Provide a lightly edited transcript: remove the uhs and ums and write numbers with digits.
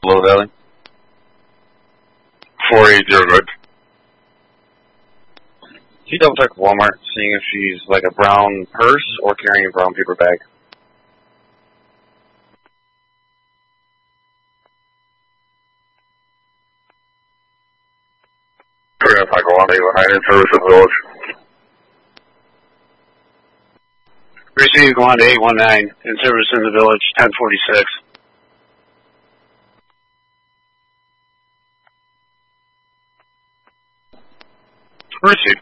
Low Valley. 480, good. Can you double check Walmart, seeing if she's like a brown purse or carrying a brown paper bag? We're going to talk about behind in service of the village. Receive go on to 819 in service in the village, 1046. Receive.